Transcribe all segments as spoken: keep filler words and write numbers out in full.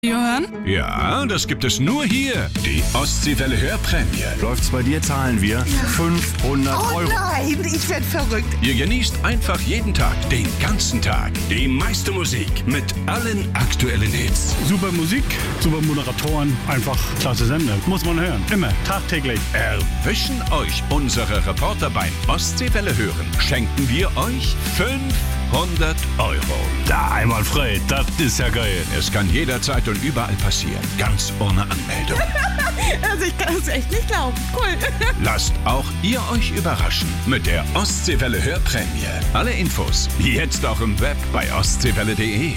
hören? Ja, das gibt es nur hier. Die Ostseewelle Hörprämie. Läuft's bei dir, zahlen wir fünfhundert Oh Euro. nein, ich werd verrückt. Ihr genießt einfach jeden Tag, den ganzen Tag, die meiste Musik mit allen aktuellen Hits. Super Musik, super Moderatoren, einfach klasse Sender. Muss man hören, immer, tagtäglich. Erwischen euch unsere Reporter beim Ostseewelle Hören. Schenken wir euch fünfhundert Euro. Da einwandfrei, das ist ja geil. Es kann jederzeit und überall passieren, ganz ohne Anmeldung. Also ich kann es echt nicht glauben. Cool. Lasst auch ihr euch überraschen mit der Ostseewelle Hörprämie. Alle Infos jetzt auch im Web bei ostseewelle punkt de.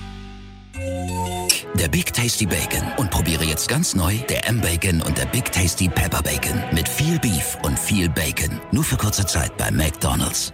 Der Big Tasty Bacon und probiere jetzt ganz neu der M-Bacon und der Big Tasty Pepper Bacon mit viel Beef und viel Bacon. Nur für kurze Zeit bei McDonald's.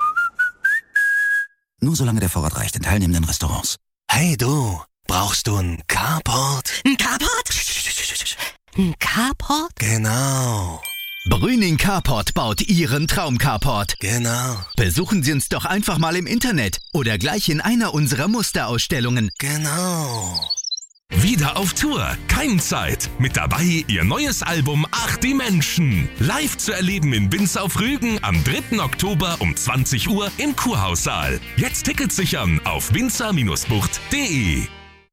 Nur solange der Vorrat reicht in teilnehmenden Restaurants. Hey du, brauchst du einen Carport? Ein Carport? Ein Carport? Genau, Brüning Carport baut Ihren Traum-Carport. genau, Besuchen Sie uns doch einfach mal im Internet oder gleich in einer unserer Musterausstellungen. genau. Wieder auf Tour, Keimzeit. Mit dabei ihr neues Album Ach die Menschen. Live zu erleben in Binz auf Rügen am dritten Oktober um zwanzig Uhr im Kurhaussaal. Jetzt Tickets sichern auf winzer Bindestrich bucht punkt de.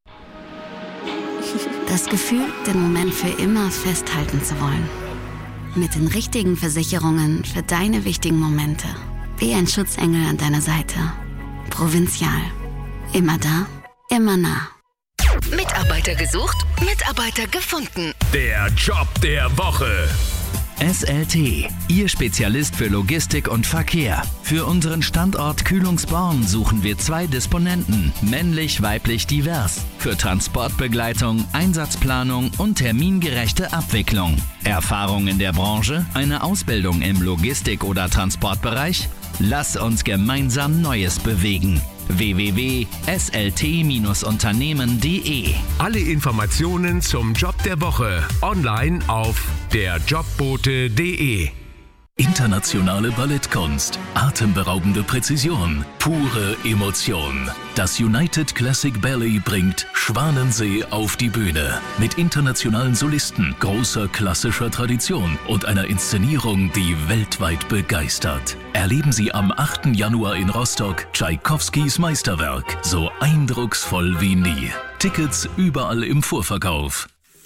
Das Gefühl, den Moment für immer festhalten zu wollen. Mit den richtigen Versicherungen für deine wichtigen Momente. Wie ein Schutzengel an deiner Seite. Provinzial. Immer da, immer nah. Mitarbeiter gesucht, Mitarbeiter gefunden. Der Job der Woche. S L T, Ihr Spezialist für Logistik und Verkehr. Für unseren Standort Kühlungsborn suchen wir zwei Disponenten, männlich, weiblich, divers. Für Transportbegleitung, Einsatzplanung und termingerechte Abwicklung. Erfahrung in der Branche, eine Ausbildung im Logistik- oder Transportbereich? Lass uns gemeinsam Neues bewegen. w w w punkt s l t unternehmen punkt de. Alle Informationen zum Job der Woche online auf der jobbote punkt de. Internationale Ballettkunst, atemberaubende Präzision, pure Emotion. Das United Classic Ballet bringt Schwanensee auf die Bühne. Mit internationalen Solisten, großer klassischer Tradition und einer Inszenierung, die weltweit begeistert. Erleben Sie am achten Januar in Rostock Tschaikowskis Meisterwerk, so eindrucksvoll wie nie. Tickets überall im Vorverkauf.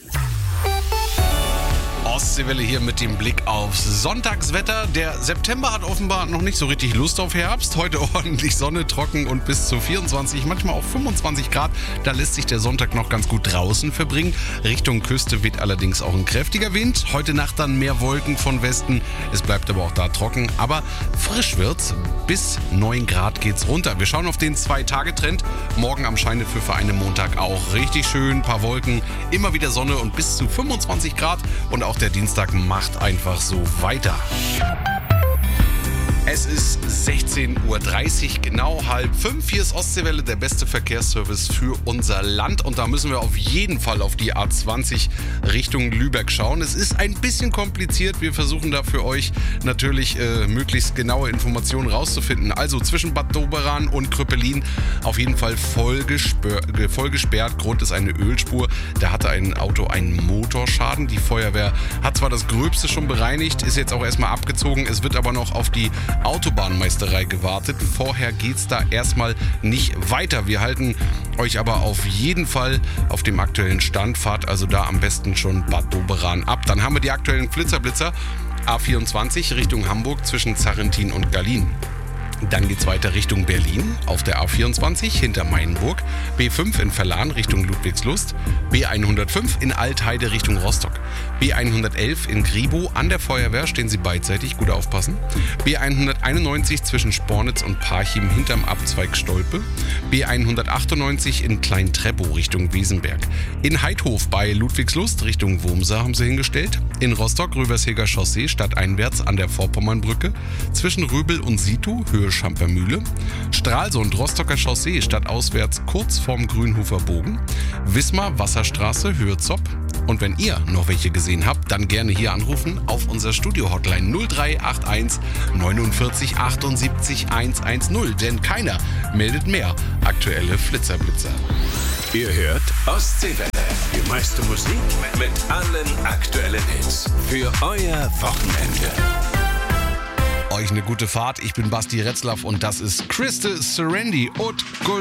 Ostseewelle hier mit dem Blick aufs Sonntagswetter. Der September hat offenbar noch nicht so richtig Lust auf Herbst. Heute ordentlich Sonne, trocken und bis zu vierundzwanzig, manchmal auch fünfundzwanzig Grad. Da lässt sich der Sonntag noch ganz gut draußen verbringen. Richtung Küste weht allerdings auch ein kräftiger Wind. Heute Nacht dann mehr Wolken von Westen. Es bleibt aber auch da trocken. Aber frisch wird's. Bis neun Grad geht's runter. Wir schauen auf den Zwei-Tage-Trend. Morgen am Scheinepfiffer Montag auch richtig schön. Ein paar Wolken, immer wieder Sonne und bis zu fünfundzwanzig Grad. Und auch der Dienstag macht einfach so weiter. Es ist sechzehn Uhr dreißig, genau halb fünf. Hier ist Ostseewelle, der beste Verkehrsservice für unser Land. Und da müssen wir auf jeden Fall auf die A zwanzig Richtung Lübeck schauen. Es ist ein bisschen kompliziert. Wir versuchen da für euch natürlich äh, möglichst genaue Informationen rauszufinden. Also zwischen Bad Doberan und Krüppelin auf jeden Fall voll, gespür- voll gesperrt. Grund ist eine Ölspur. Da hatte ein Auto einen Motorschaden. Die Feuerwehr hat zwar das Gröbste schon bereinigt, ist jetzt auch erstmal abgezogen. Es wird aber noch auf die Autobahnmeisterei gewartet. Vorher geht's da erstmal nicht weiter. Wir halten euch aber auf jeden Fall auf dem aktuellen Stand. Fahrt also da am besten schon Bad Doberan ab. Dann haben wir die aktuellen Flitzerblitzer. A vierundzwanzig Richtung Hamburg zwischen Zarrentin und Gallien. Dann geht's weiter Richtung Berlin auf der A vierundzwanzig hinter Mainburg, B fünf in Verlan Richtung Ludwigslust, B hundertfünf in Altheide Richtung Rostock, B hundertelf in Gribow an der Feuerwehr, stehen Sie beidseitig, gut aufpassen, B hunderteinundneunzig zwischen Spornitz und Parchim hinterm Abzweig Stolpe, B hundertachtundneunzig in Klein-Treppow Richtung Wesenberg, in Heidhof bei Ludwigslust Richtung Wurmser haben sie hingestellt, in Rostock Röversheger Chaussee stadteinwärts an der Vorpommernbrücke, zwischen Röbel und Situ Höhe Schampermühle, Stralsund Rostocker Chaussee stadtauswärts kurz vorm Grünhofer Bogen, Wismar Wasserstraße Höhe Zopp. Und wenn ihr noch welche gesehen habt, dann gerne hier anrufen auf unser Studio-Hotline null drei acht eins neunundvierzig achtundsiebzig hundertzehn, denn keiner meldet mehr aktuelle Flitzerblitzer. Ihr hört Ostseewelle. Die meiste Musik mit allen aktuellen Hits. Für euer Wochenende. Euch eine gute Fahrt. Ich bin Basti Retzlaff und das ist Crystal Serenity und Gold.